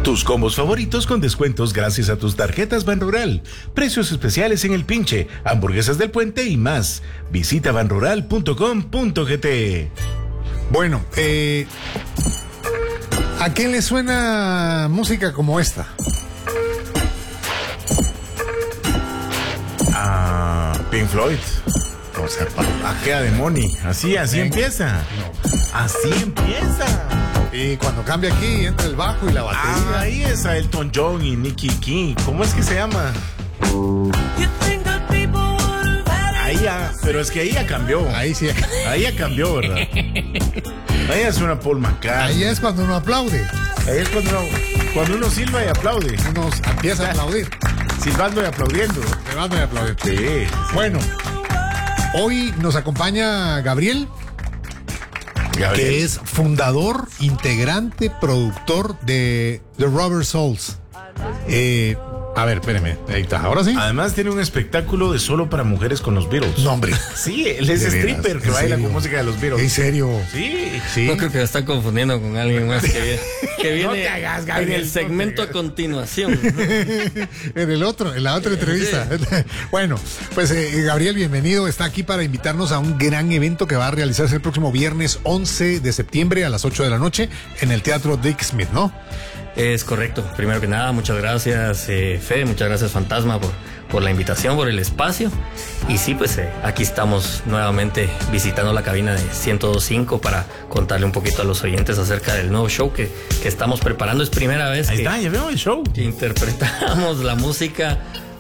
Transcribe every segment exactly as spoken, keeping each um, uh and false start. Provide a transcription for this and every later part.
Tus combos favoritos con descuentos gracias a tus tarjetas Banrural. Precios especiales en El Pinche, hamburguesas del Puente y más. Visita banrural punto com punto gt. Bueno, eh, ¿a quién le suena música como esta? Ah, Pink Floyd. O sea, ¿a qué de Money? Así, así Venga. empieza. No. Así empieza. Y cuando cambia aquí, entra el bajo y la batería. Ah, ahí es a Elton John y Nicky King. ¿Cómo es que se llama? Ahí ya, pero es que ahí ya cambió. Ahí sí. Ahí ya cambió, ¿verdad? Ahí es una Paul McCartney. Ahí es cuando uno aplaude. Ahí es cuando uno, cuando uno silba y aplaude. Uno empieza a aplaudir. Silbando y aplaudiendo. Silbando y aplaudiendo. Sí, sí. Bueno, hoy nos acompaña Gabriel. Gabriel. Que es fundador, integrante, productor de The Rubber Souls. Eh, a ver, espéreme, ahí está, ahora sí. Además tiene un espectáculo de solo para mujeres con los Beatles. No, hombre. Sí, él es stripper que baila con música de los Beatles. ¿En serio? Sí, sí. No creo que me está confundiendo con alguien más que viene, que viene no te hagas, Gabriel, en el segmento no a continuación. En el otro, en la otra entrevista. Sí. Bueno, pues eh, Gabriel, bienvenido. Está aquí para invitarnos a un gran evento que va a realizarse el próximo viernes once de septiembre a las ocho de la noche en el Teatro Dick Smith, ¿no? Es correcto. Primero que nada, muchas gracias, eh, Fede, muchas gracias, Fantasma, por, por la invitación, por el espacio. Y sí, pues eh, aquí estamos nuevamente visitando la cabina de ciento dos punto cinco para contarle un poquito a los oyentes acerca del nuevo show que, que estamos preparando. Es primera vez Ahí que, está, ya veo el show. que interpretamos la música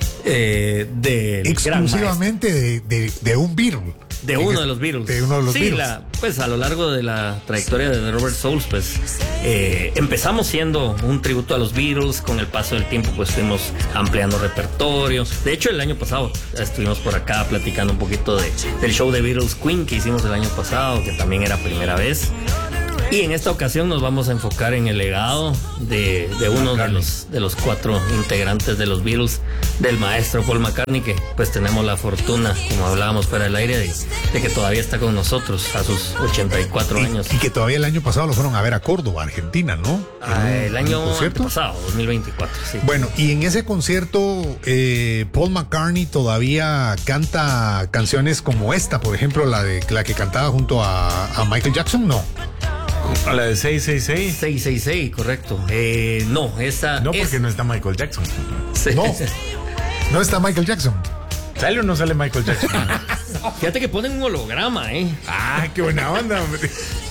eh, de exclusivamente de, de, de un Beatle. De uno de los Beatles. De uno de los sí, Beatles. La, pues a lo largo de la trayectoria de The Rubber Souls, pues eh, empezamos siendo un tributo a los Beatles. Con el paso del tiempo, pues fuimos ampliando repertorios. De hecho, el año pasado estuvimos por acá platicando un poquito de, del show de Beatles Queen que hicimos el año pasado, que también era primera vez. Y en esta ocasión nos vamos a enfocar en el legado de, de uno de los, de los cuatro integrantes de los Beatles, del maestro Paul McCartney, que pues tenemos la fortuna, como hablábamos fuera del aire, de, de que todavía está con nosotros a sus ochenta y cuatro y, años. Y que todavía el año pasado lo fueron a ver a Córdoba, Argentina, ¿no? Ah, el año pasado, dos mil veinticuatro, sí. Bueno, y en ese concierto eh, Paul McCartney todavía canta canciones como esta, por ejemplo, la de la que cantaba junto a, a Michael Jackson, ¿no? ¿A la de seis seis seis? seis seis seis, correcto. Eh, no, esa No, porque es... no está Michael Jackson. Sí. No, no está Michael Jackson. ¿Sale o no sale Michael Jackson? Fíjate que ponen un holograma, ¿eh? Ah, qué buena onda, hombre.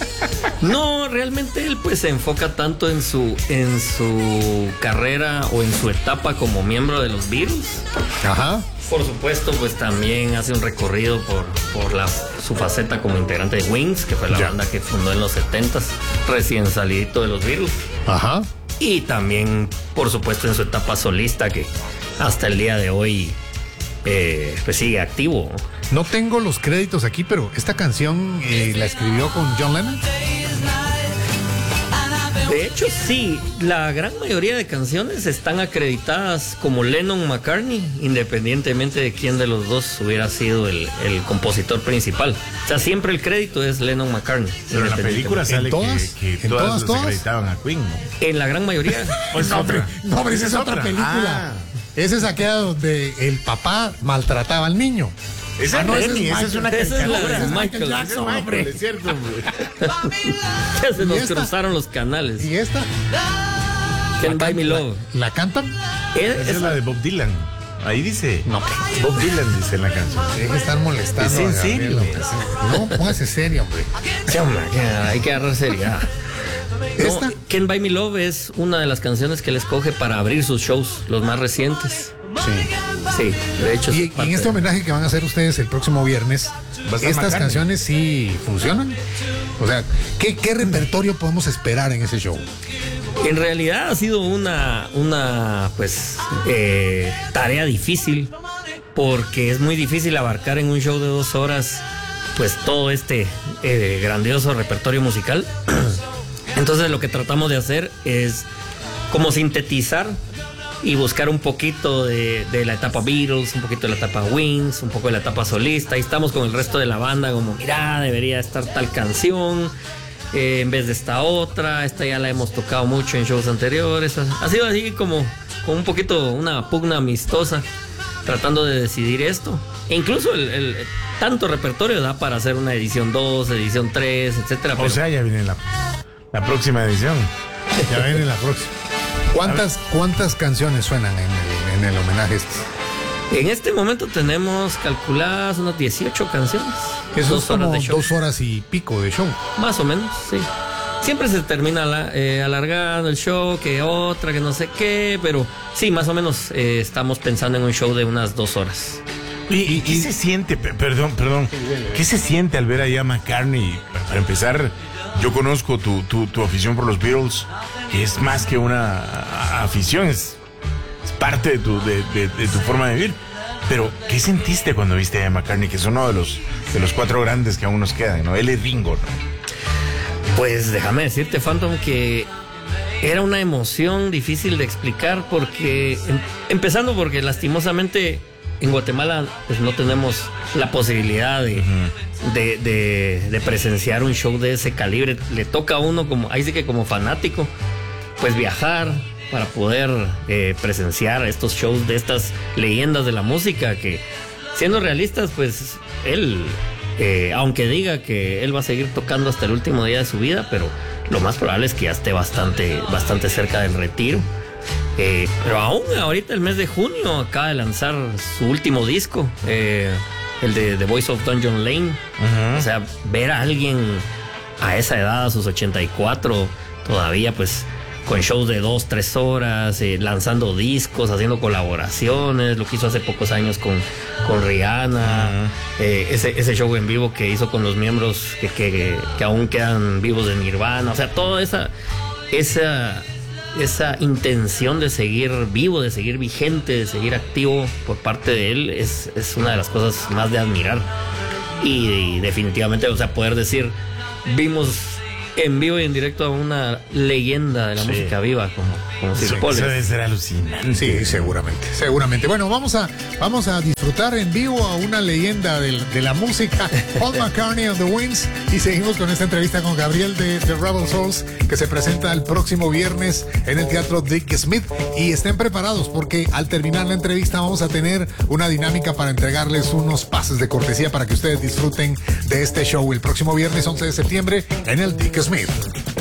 No, realmente él pues se enfoca tanto en su, en su carrera o en su etapa como miembro de los Beatles. Ajá. Por supuesto, pues también hace un recorrido por, por la, su faceta como integrante de Wings, que fue la ya. banda que fundó en los setentas, recién salidito de los Beatles. Ajá. Y también, por supuesto, en su etapa solista, que hasta el día de hoy eh, pues sigue activo. No tengo los créditos aquí, pero esta canción eh, la escribió con John Lennon. De hecho, sí, la gran mayoría de canciones están acreditadas como Lennon-McCartney, independientemente de quién de los dos hubiera sido el, el compositor principal. O sea, siempre el crédito es Lennon-McCartney. Pero en la película sale todas, que, que todas, todas los acreditaban a Queen, ¿no? En la gran mayoría. Pues no, hombre, no, hombre, esa es otra, otra película. Ah. Esa es aquella donde el papá maltrataba al niño. Esa ah, no, es, esa es una esa es la de Michael, Michael Jackson, Michael, hombre. Es cierto, hombre. Ya se nos esta? cruzaron los canales. ¿Y esta? Can't Buy Me Love. ¿La, ¿La cantan? Esa es, es la de Bob Dylan. Ahí dice. No. Bob Dylan dice en la canción. Tiene que estar molestando. ¿Es en serio? No, póngase serio, hombre. Sí, hombre, hay que agarrar seriedad. ¿Esta? No, Can't Buy Me Love es una de las canciones que él escoge para abrir sus shows, los más recientes. Sí. Sí, de hecho. Y, y en este homenaje que van a hacer ustedes el próximo viernes, ¿estas McCartney? canciones sí funcionan? O sea, ¿qué, qué repertorio podemos esperar en ese show? En realidad ha sido una, una pues, eh, tarea difícil, porque es muy difícil abarcar en un show de dos horas, pues, todo este eh, grandioso repertorio musical. Entonces, lo que tratamos de hacer es como sintetizar y buscar un poquito de, de la etapa Beatles, un poquito de la etapa Wings, un poco de la etapa solista. Y estamos con el resto de la banda como, mira, debería estar tal canción. eh, en vez de esta otra, esta ya la hemos tocado mucho en shows anteriores. Ha sido así como, como un poquito una pugna amistosa, tratando de decidir esto. E incluso el, el tanto repertorio da para hacer una edición dos, edición tres, etcétera. O pero... sea, ya viene la, la próxima edición. Ya viene la próxima. ¿Cuántas, ¿Cuántas canciones suenan en el, en el homenaje este? En este momento tenemos calculadas unas dieciocho canciones. Eso dos es como horas de show. dos horas y pico de show. Más o menos, sí. Siempre se termina la, eh, alargando el show, que otra, que no sé qué, pero sí, más o menos eh, estamos pensando en un show de unas dos horas. ¿Y, y qué se siente? Perdón, perdón. ¿Qué se siente al ver allá a McCartney? Para empezar, yo conozco tu, tu, tu afición por los Beatles, que es más que una afición, es, es parte de tu, de, de, de tu forma de vivir. Pero, ¿qué sentiste cuando viste a McCartney, que es uno de los, de los cuatro grandes que aún nos quedan, ¿no? Él es Ringo, ¿no? Pues déjame decirte, Phantom, que era una emoción difícil de explicar porque, em, empezando porque lastimosamente en Guatemala pues no tenemos la posibilidad de, uh-huh. de, de, de presenciar un show de ese calibre. Le toca a uno, como ahí sí que como fanático, pues viajar para poder eh, presenciar estos shows de estas leyendas de la música que, siendo realistas, pues él... Eh, aunque diga que él va a seguir tocando hasta el último día de su vida, pero lo más probable es que ya esté bastante, bastante cerca del retiro. Eh, pero aún ahorita el mes de junio acaba de lanzar su último disco, eh, el de The Voice of Dungeon Lane. Uh-huh. O sea, ver a alguien a esa edad, a sus ochenta y cuatro, todavía pues con shows de dos, tres horas, eh, lanzando discos, haciendo colaboraciones, lo que hizo hace pocos años con, con Rihanna, uh-huh. eh, ese, ese show en vivo que hizo con los miembros que, que, que aún quedan vivos de Nirvana, o sea, toda esa, esa, esa intención de seguir vivo, de seguir vigente, de seguir activo por parte de él, es, es una de las cosas más de admirar. Y, y definitivamente, o sea, poder decir, vimos en vivo y en directo a una leyenda de la sí. música viva como, como Sir Paul. Eso debe ser alucinante. Sí, seguramente, seguramente. Bueno, vamos a, vamos a disfrutar en vivo a una leyenda de, de la música, Paul McCartney on the Wings, y seguimos con esta entrevista con Gabriel de The Rebel Souls, que se presenta el próximo viernes en el Teatro Dick Smith, y estén preparados porque al terminar la entrevista vamos a tener una dinámica para entregarles unos pases de cortesía para que ustedes disfruten de este show el próximo viernes once de septiembre en el Dick Smith.